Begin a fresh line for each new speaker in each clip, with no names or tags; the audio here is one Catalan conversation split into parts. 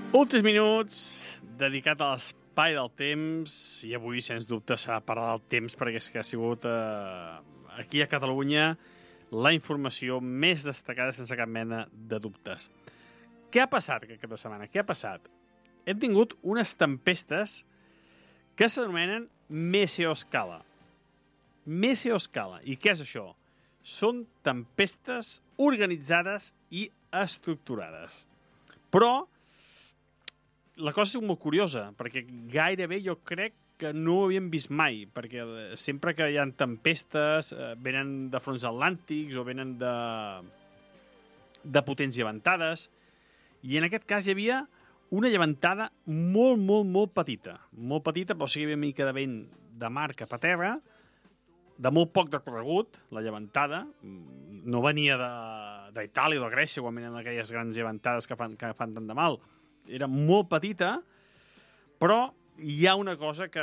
Últims minuts dedicat a l'espai del temps, i avui, sens dubte, s'ha de parlar del temps perquè és que ha sigut aquí a Catalunya la informació més destacada sense cap mena de dubtes. Què ha passat aquest cap de setmana? Què ha passat? Hem tingut unes tempestes que s'anomenen meseoscala. Meseoscala. I què és això? Són tempestes organitzades i estructurades. Però la cosa és molt curiosa, perquè gairebé jo crec que no ho havíem vist mai, perquè sempre que hi ha tempestes venen de fronts atlàntics o venen de potents llevantades, i en aquest cas hi havia una llevantada molt petita, però sí que hi havia una mica de vent de mar cap a terra, de molt poc recorregut, la llevantada, no venia d'Itàlia o de Grècia quan venen aquelles grans llevantades que fan tant de mal. Era molt petita, però hi ha una cosa que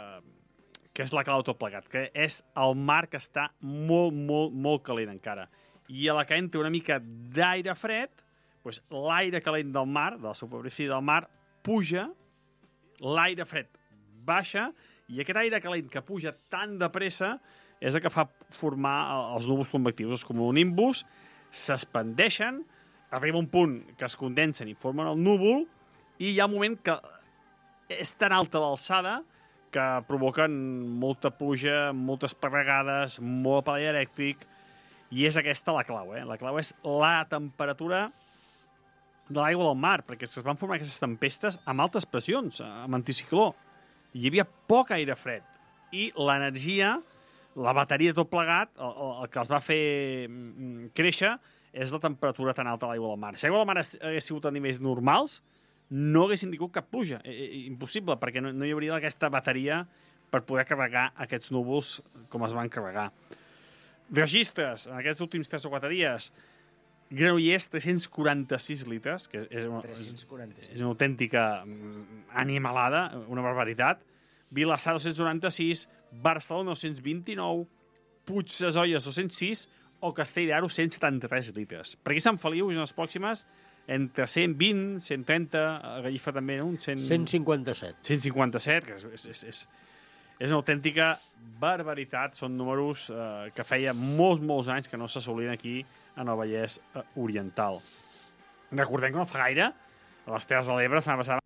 és la clau de tot plegat, que és el mar que està molt calent encara. I a la que entra una mica d'aire fred, doncs l'aire calent del mar, de la superfície del mar, puja, l'aire fred baixa, i aquest aire calent que puja tan de pressa és el que fa formar els núvols convectius. És com un nimbus, s'expandeixen, arriba un punt que es condensen i formen el núvol, i hi ha un moment que és tan alta l'alçada que provoquen molta pluja, moltes pedregades, molt aparell elèctric, i és aquesta la clau. La clau és la temperatura de l'aigua del mar, perquè es van formar aquestes tempestes amb altes pressions, amb anticicló. Hi havia poc aire fred, i l'energia, la bateria de tot plegat, el que els va fer créixer és la temperatura tan alta de l'aigua del mar. Si l'aigua del mar hagués sigut a nivells normals, no haguessin tingut cap pluja. Impossible, perquè no hi hauria aquesta bateria per poder carregar aquests núvols com es van carregar. Registres, en aquests últims 3 o 4 dies, Granollers, 346 litres, que és una autèntica animalada, una barbaritat. Vilassar, 296, Barcelona, 229, Puigdesolles, 206, o Castell d'Aro, 173 litres. Per aquí Sant Feliu i les pròximes, entre 120, 130, a Gallifa també, un
157.
157, que és una autèntica barbaritat. Són números que feia molts anys que no s'assolien aquí en el Vallès Oriental. Recordem que no fa gaire, a les Terres de l'Ebre, s'ha passat